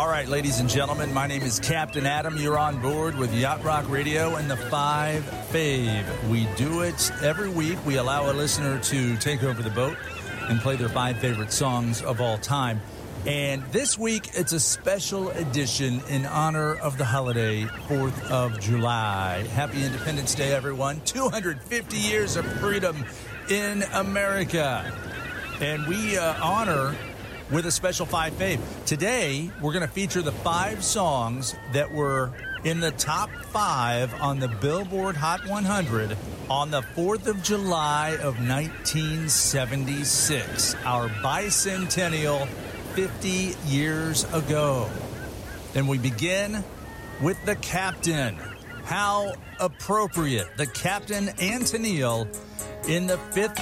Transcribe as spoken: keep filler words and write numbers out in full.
All right, ladies and gentlemen, my name is Captain Adam. You're on board with Yacht Rock Radio and the Five Fave. We do it every week. We allow a listener to take over the boat and play their five favorite songs of all time. And this week, it's a special edition in honor of the holiday, fourth of July. Happy Independence Day, everyone. two hundred fifty years of freedom in America. And we uh, honor with a special Five Fave. Today, we're going to feature the five songs that were in the top five on the Billboard Hot one hundred on the fourth of July of nineteen seventy-six, our bicentennial, fifty years ago. And we begin with the Captain. How appropriate. The Captain and Tennille in the fifth